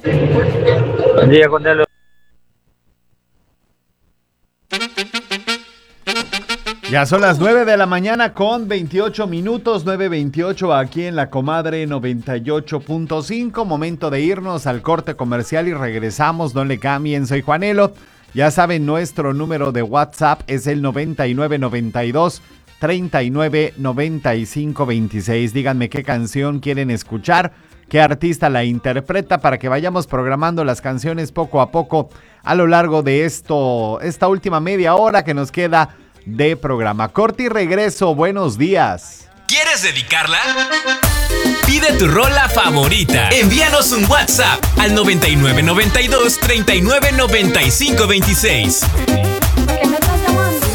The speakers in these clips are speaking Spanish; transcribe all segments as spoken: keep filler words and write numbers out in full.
Buen día, Gonzalo. Ya son las nueve de la mañana con veintiocho minutos, nueve veintiocho aquí en La Comadre noventa y ocho punto cinco. Momento de irnos al corte comercial y regresamos, no le cambien, soy Juanelo. Ya saben, nuestro número de WhatsApp es el noventa y nueve noventa y dos treinta y nueve noventa y cinco veintiséis. Díganme qué canción quieren escuchar, qué artista la interpreta para que vayamos programando las canciones poco a poco a lo largo de esto, esta última media hora que nos queda de programa. Corte y regreso, buenos días. ¿Quieres dedicarla? Pide tu rola favorita. Envíanos un WhatsApp al noventa y nueve noventa y dos treinta y nueve noventa y cinco veintiséis. ¿Qué me estás llamando?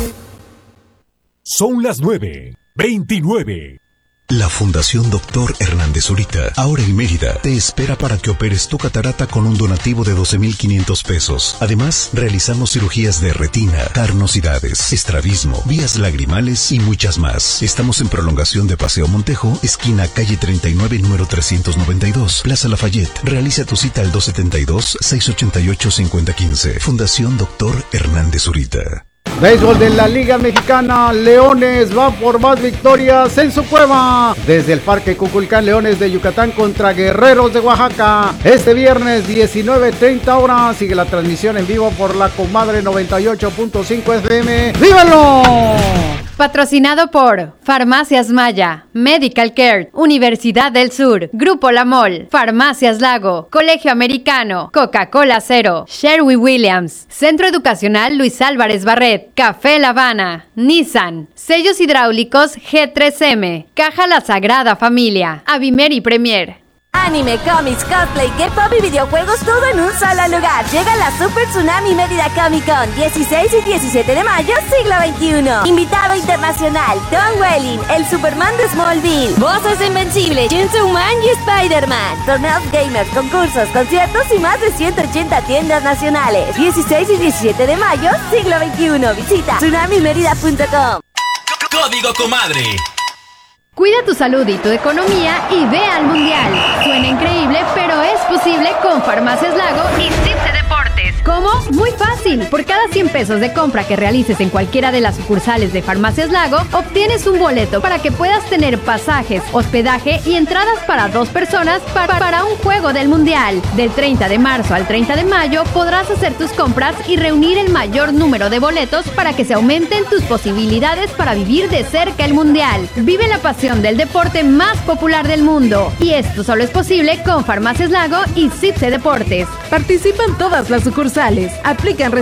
Son las nueve veintinueve. La Fundación Doctor Hernández Zurita, ahora en Mérida, te espera para que operes tu catarata con un donativo de doce mil quinientos pesos. Además, realizamos cirugías de retina, carnosidades, estrabismo, vías lagrimales y muchas más. Estamos en prolongación de Paseo Montejo, esquina calle treinta y nueve, número trescientos noventa y dos, Plaza Lafayette. Realiza tu cita al dos setenta y dos, seiscientos ochenta y ocho, cincuenta quince. Fundación Doctor Hernández Zurita. Béisbol de la Liga Mexicana, Leones va por más victorias en su cueva. Desde el Parque Cuculcán, Leones de Yucatán contra Guerreros de Oaxaca. Este viernes, diecinueve treinta horas, sigue la transmisión en vivo por La Comadre noventa y ocho punto cinco F M. ¡Vívalo! Patrocinado por Farmacias Maya, Medical Care, Universidad del Sur, Grupo La Mol, Farmacias Lago, Colegio Americano, Coca-Cola Cero, Sherwin Williams, Centro Educacional Luis Álvarez Barret, Café La Habana, Nissan, Sellos Hidráulicos G tres M, Caja La Sagrada Familia, Avimer y Premier. Anime, cómics, cosplay, K-pop y videojuegos, todo en un solo lugar. Llega la Super Tsunami Mérida Comic Con, dieciséis y diecisiete de mayo, siglo veintiuno. Invitado internacional, Tom Welling, el Superman de Smallville, Voces Invencibles, Chainsaw Man y Spider-Man. Torneos gamers, concursos, conciertos y más de ciento ochenta tiendas nacionales. dieciséis y diecisiete de mayo, siglo veintiuno. Visita tsunami mérida punto com. Código Comadre. Cuida tu salud y tu economía y ve al Mundial. Suena increíble, pero es posible con Farmacias Lago y Cipse Deportes. ¿Cómo? Muy fácil. Por cada cien pesos de compra que realices en cualquiera de las sucursales de Farmacias Lago, obtienes un boleto para que puedas tener pasajes, hospedaje y entradas para dos personas para, para un juego del Mundial. Del treinta de marzo al treinta de mayo podrás hacer tus compras y reunir el mayor número de boletos para que se aumenten tus posibilidades para vivir de cerca el Mundial. Vive la pasión del deporte más popular del mundo. Y esto solo es posible con Farmacias Lago y Cipse Deportes. Participan todas las sucursales. Aplican